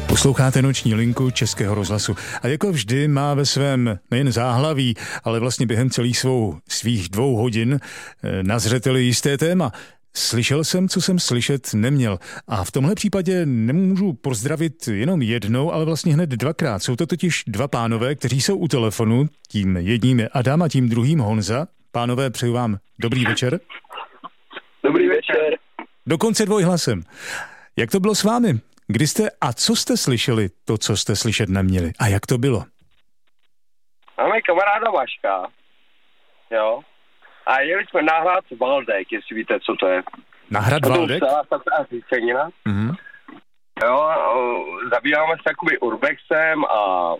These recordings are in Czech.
Posloucháte Noční linku Českého rozhlasu. A jako vždy má ve svém nejen záhlaví, ale vlastně během svých 2 hodin na zřeteli jisté téma. Slyšel jsem, co jsem slyšet neměl. A v tomhle případě nemůžu pozdravit jenom jednou, ale vlastně hned 2krát. Jsou to totiž 2 pánové, kteří jsou u telefonu. Tím jedním je Adam a tím druhým Honza. Pánové, přeju vám dobrý večer. Dobrý večer. Dokonce dvojhlasem. Jak to bylo s vámi? Kdy jste a co jste slyšeli to, co jste slyšet neměli? A jak to bylo? Máme kamaráda Vaška, jo, a jeli jsme na hrad Valdek, jestli víte, co to je. Na hrad Valdek? Mm-hmm. Jo, zabýváme se jakoby urbexem a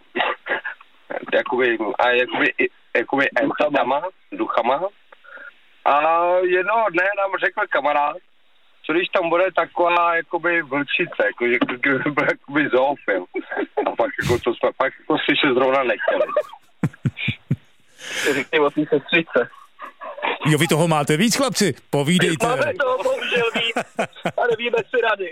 jakoby entitama, duchama. A jednoho dne nám řekl kamarád, co když tam bude taková jakoby vlčice, jakože byl jakoby zoofil. A pak jako to jsme pak jako slyšet zrovna nechtěli. Řekni o té sestřice. Jo, vy toho máte víc, chlapci, povídejte. Máme toho bohužel víc, a nevíme si rady.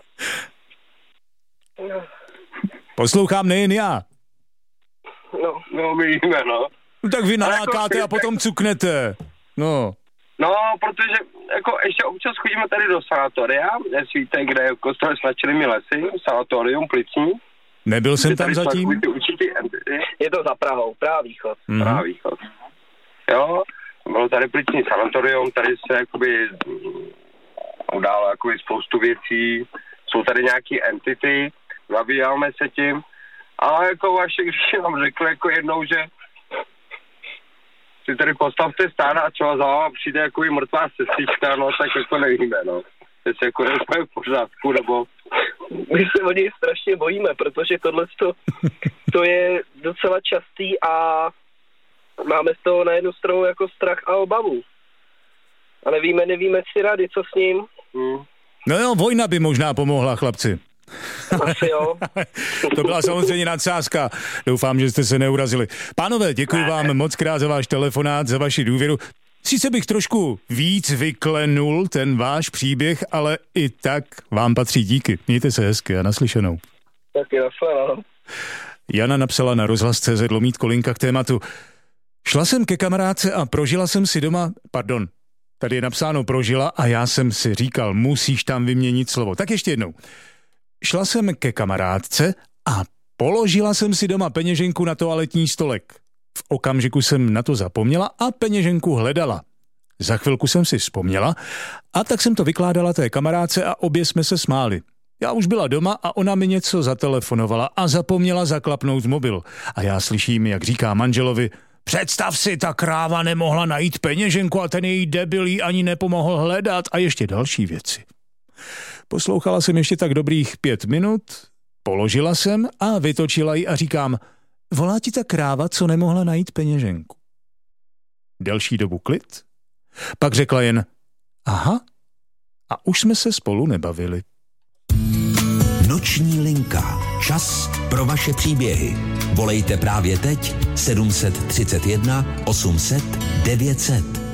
Poslouchám nejen já. No víme, no. Tak vy nalákáte a potom cuknete. No, protože jako ještě občas chodíme tady do sanatoria, jestli víte, kde je kostel s Načelými lesy, sanatorium Plicní. Nebyl jsem tam zatím? Je to za Prahou, Praha-východ. Mm-hmm. Praha-východ. Jo, bylo tady Plicní sanatorium, tady se jakoby událo jakoby spoustu věcí, jsou tady nějaký entity, zabýváme se tím, ale jako Vašek, když nám řekl jako jednou, že si tady postavte stána a třeba za váma přijde jako mrtvá sestřička, no tak jako nevíme, no. Jestli jako nejsme v pořádku, nebo... My se o něj strašně bojíme, protože tohleto to je docela častý a máme z toho na jednu stranu jako strach a obavu. A nevíme si rady, co s ním. No jo, vojna by možná pomohla, chlapci. Asi jo. To byla samozřejmě nadsázka. Doufám, že jste se neurazili. Pánové, děkuji vám moc krát za váš telefonát, za vaši důvěru. Sice bych trošku víc vyklenul ten váš příběh, ale i tak vám patří díky. Mějte se hezky a naslyšenou. Taky naslyšenou. Jana napsala na rozhlas.cz/linka k tématu. Šla jsem ke kamarádce a prožila jsem si doma, tady je napsáno prožila a já jsem si říkal, musíš tam vyměnit slovo. Tak ještě jednou. Šla jsem ke kamarádce a položila jsem si doma peněženku na toaletní stolek. V okamžiku jsem na to zapomněla a peněženku hledala. Za chvilku jsem si vzpomněla a tak jsem to vykládala té kamarádce a obě jsme se smáli. Já už byla doma a ona mi něco zatelefonovala a zapomněla zaklapnout mobil. A já slyším, jak říká manželovi, představ si, ta kráva nemohla najít peněženku a ten její debil jí ani nepomohl hledat a ještě další věci. Poslouchala jsem ještě tak dobrých 5 minut, položila jsem a vytočila ji a říkám, volá ti ta kráva, co nemohla najít peněženku. Delší dobu klid, pak řekla jen, aha, a už jsme se spolu nebavili. Noční linka. Čas pro vaše příběhy. Volejte právě teď 731 800 900.